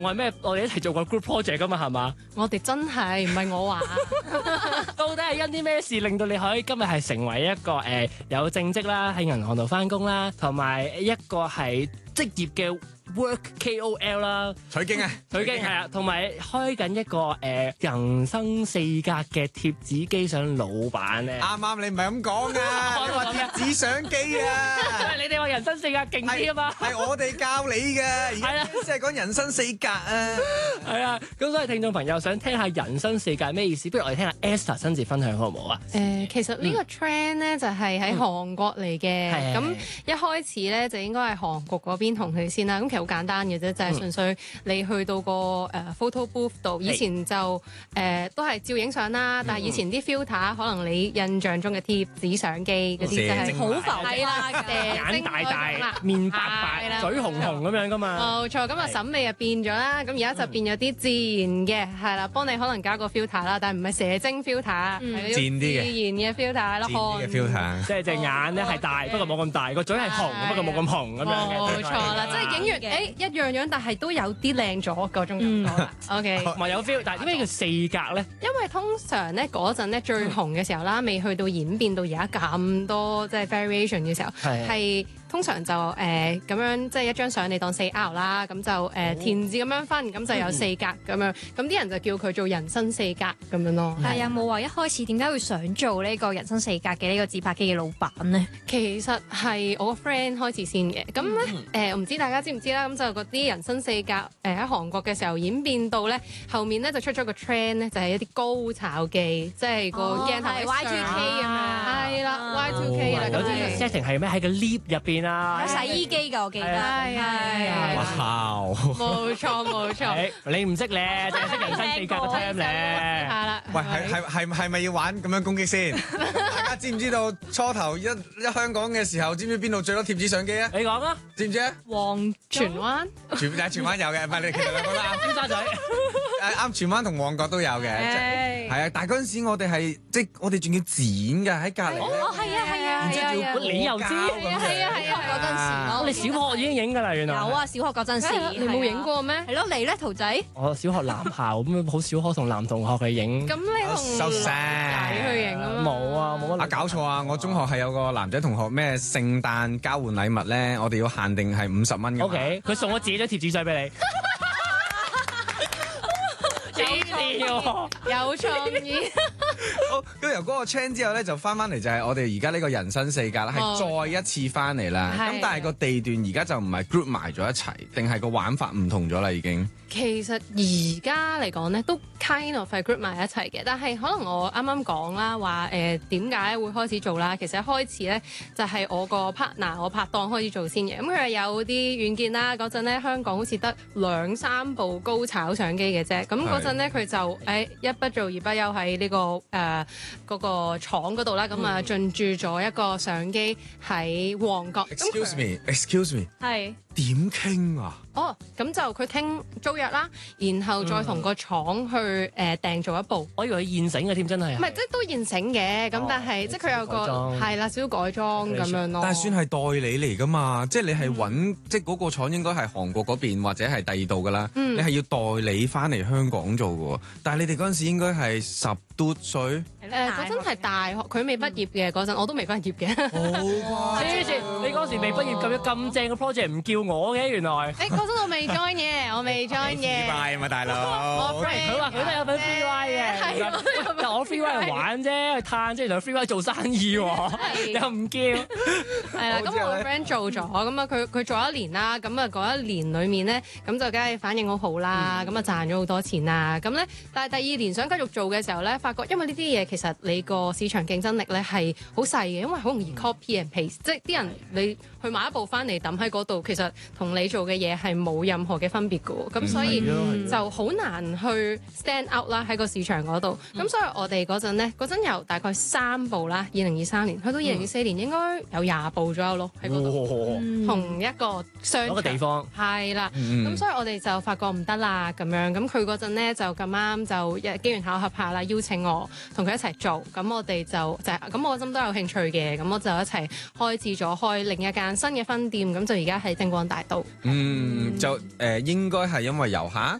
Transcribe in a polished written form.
我係咩？我哋一齊做過 group project 噶嘛，係嘛？ 我哋真係唔係我話， 到底係因啲咩事令到你可以今日係成為一個有正職啦，喺銀行度翻工啦，同埋一個係職業嘅 work KOL 啦， 取經啊， 取經係啊，同埋開緊一個人生四格嘅貼紙機相老闆咧。 啱你唔係咁講啊，你話貼紙相機啊， 你哋話人生四格勁啲啊嘛， 係我哋教你嘅，而家先係講人生四格啊， 係啊，咁所以聽眾朋友想聽下人生四格係咩意思？不如我哋聽下 Esther 親自分享好唔好啊？ 其實呢個 trend 咧就係喺韓國嚟嘅，咁一開始咧就應該係韓國嗰邊同佢先啦。咁其實好簡單嘅啫，就係純粹你去到個photo booth 度，以前就都係照影相啦，但係以前啲 filter 可能你印象中嘅貼紙相機嗰啲就係好浮誇啦， 眼大大、面白白、嘴紅紅咁樣噶嘛。 冇錯，咁啊審美就變咗啦，咁而家就變咗啲自然嘅，係啦，幫你可能加個 filter 啦，但係唔係射精 filter，係嗰啲自然嘅 filter 咯， 嘅 filter， 即係隻眼咧係大，不過冇咁大，個嘴係紅，不過冇咁紅咁樣嘅。 冇錯啦，即係影完一樣樣，但係都有啲靚咗嗰種感覺啦。OK， 同埋有 feel，但係點解叫四格咧？ 因為通常咧嗰陣咧最紅嘅時候啦，未去到演變到而家咁多即係 variation 嘅時候，係通常就咁樣即係一張相你當4R啦，咁就填字咁樣分，咁就有四格咁樣，咁啲人就叫佢做人生四格咁樣咯。 但係有冇話一開始點解會想做呢個人生四格嘅呢個自拍機嘅老闆呢？ 其實係我個 friend 開始先嘅，咁咧唔知大家知唔知啦？咁就嗰啲人生四格喺韓國嘅時候演變到咧，後面咧就出咗個 trend 咧，就係一啲高炒機，即係個鏡頭係 Y2K 咁樣， 係啦 Y2K 啦， 有啲 setting 係咩？喺個 lift 入邊啊， 有洗衣機㗎，我記得。 係哇！ 冇錯， 你唔識咧，就係識人生四格個 term 咧。 係啦。 喂，係咪要玩咁樣攻擊先？大家知唔知道初頭一香港嘅時候，知唔知邊度最多貼紙相機啊？ 你講啊， 知唔知啊？ 荃灣， 荃灣有嘅，唔係你其實兩個都啱。 尖沙咀啱，荃灣同旺角都有嘅，係啊！但係嗰陣時我哋係即係我哋仲要剪㗎喺隔離咧。 哦，係啊， 然之後要你又知？ 係啊， 嗰陣時咯。 我哋小學已經影㗎啦，原來。 有啊，小學嗰陣時。 你冇影過咩？ 係咯，你咧，圖仔？ 我小學男校咁樣，好少可同男同學去影。 咁你同收聲仔去影啊？ 冇啊，冇乜。 搞錯啊！我中學係有個男仔同學咩聖誕交換禮物咧，我哋要限定係50蚊嘅。 OK，佢送我自己張貼紙相俾你。 有創意。 好，咁由嗰個 chain 之後咧，就翻嚟就係我哋而家呢個人生四格啦，係再一次翻嚟啦。咁但係個地段而家就唔係 group 埋咗一齊，定係個玩法唔同咗啦已經。 其實而家嚟講咧，都 kind of 係 group 埋一齊嘅，但係可能我啱啱講啦，話點解會開始做啦？其實一開始咧就係我個 partner，我拍檔開始做先嘅。咁佢係有啲軟件啦，嗰陣咧香港好似得2-3部高炒相機嘅啫。咁嗰陣咧佢就一不做二不休喺呢個嗰個廠嗰度啦，咁啊進駐咗一個相機喺旺角。 Excuse me， 係點傾啊？ 咁就佢傾租約啦，然後再同個廠去訂做一部。 我以為佢現成嘅添，真係。 唔係，即係都現成嘅，咁但係即係佢有個係啦，少少改裝咁樣咯。 但係算係代理嚟㗎嘛，即係你係揾即係嗰個廠應該係韓國嗰邊或者係第二度㗎啦。你係要代理翻嚟香港做㗎喎。但係你哋嗰陣時應該係10多歲。 嗰陣係大學，佢未畢業嘅嗰陣，我都未畢業嘅。 好黐線！你嗰時未畢業咁正嘅 project 唔叫我嘅原來。 嗰陣我未 join 嘅，我未 join 嘅。 free ride 嘛大佬。 佢話佢都有份 free ride 嘅，但我 free ride 係玩啫，去嘆啫，原來 free ride 做生意喎，又唔叫。 係啦，咁我 friend 做咗，咁啊佢做1年啦，咁啊嗰1年裡面咧，咁就梗係反應好好啦，咁啊賺咗好多錢啦，咁咧，但係第2年想繼續做嘅時候咧，發覺因為呢啲嘢其實你個市場競爭力咧係好細嘅，因為好容易 copy and paste，即係啲人你去買一部翻嚟抌喺嗰度，其實同你做嘅嘢係冇任何嘅分別嘅喎，咁所以就好難去 stand out 啦喺個市場嗰度。咁所以我哋嗰陣由大概3部啦，2023年去到2024年應該有20部左右咯喺嗰度，同一個商場一個地方係啦。咁所以我哋就發覺唔得啦咁樣，咁佢嗰陣咧就咁啱就機緣巧合下啦，邀請我同佢一齊齊做，咁我哋就咁我心都有興趣嘅，咁我就一齊開始咗開另一間新嘅分店，咁就而家喺星光大道。 就應該係因為遊客。